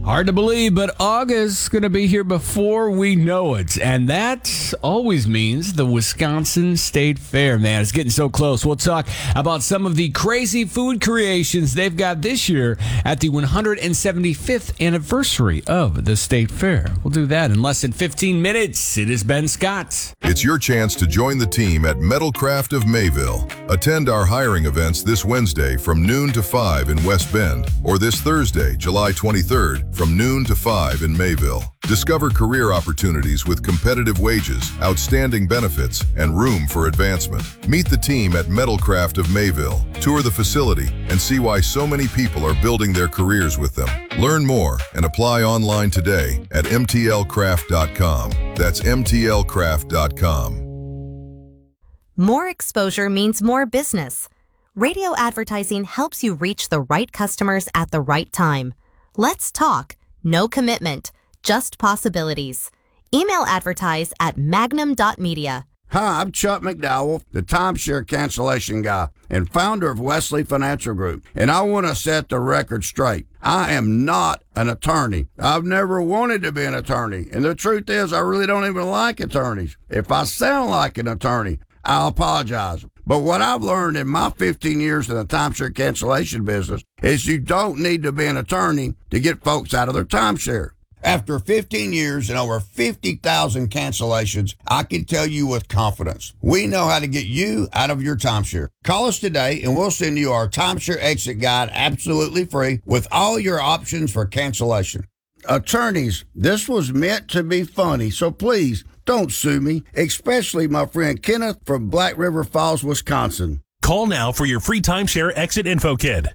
Hard to believe, but August is going to be here before we know it. And that always means the Wisconsin State Fair, man. It's getting so close. We'll talk about some of the crazy food creations they've got this year at the 175th anniversary of the State Fair. We'll do that in less than 15 minutes. It is Ben Scott. It's your chance to join the team at Metalcraft of Mayville. Attend our hiring events this Wednesday from noon to 5 in West Bend, or this Thursday, July 23rd, from noon to 5 in Mayville. Discover career opportunities with competitive wages, outstanding benefits, and room for advancement. Meet the team at Metalcraft of Mayville, tour the facility, and see why so many people are building their careers with them. Learn more and apply online today at mtlcraft.com. That's mtlcraft.com. More exposure means more business. Radio advertising helps you reach the right customers at the right time. Let's talk. No commitment, just possibilities. Email advertise at magnum.media. Hi, I'm Chuck McDowell, the timeshare cancellation guy and founder of Wesley Financial Group, and I want to set the record straight. I am not an attorney. I've never wanted to be an attorney, and the truth is I really don't even like attorneys. If I sound like an attorney, I'll apologize. But what I've learned in my 15 years in the timeshare cancellation business is you don't need to be an attorney to get folks out of their timeshare. After 15 years and over 50,000 cancellations, I can tell you with confidence, we know how to get you out of your timeshare. Call us today and we'll send you our timeshare exit guide absolutely free with all your options for cancellation. Attorneys, this was meant to be funny, so please don't sue me, especially my friend Kenneth from Black River Falls, Wisconsin. Call now for your free timeshare exit info kit.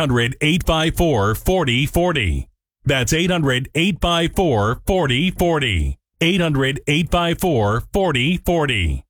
800-854-4040. That's 800-854-4040. 800-854-4040.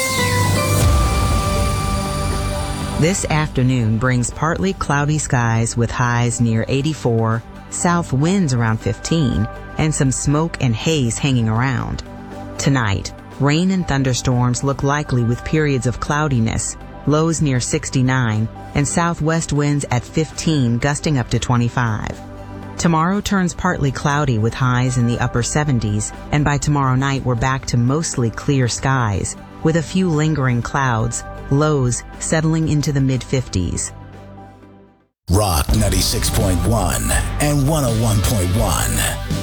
This afternoon brings partly cloudy skies with highs near 84, south winds around 15, and some smoke and haze hanging around. Tonight, rain and thunderstorms look likely with periods of cloudiness, lows near 69, and southwest winds at 15 gusting up to 25. Tomorrow turns partly cloudy with highs in the upper 70s, and by tomorrow night we're back to mostly clear skies, with a few lingering clouds, lows settling into the mid-50s. Rock 96.1 and 101.1.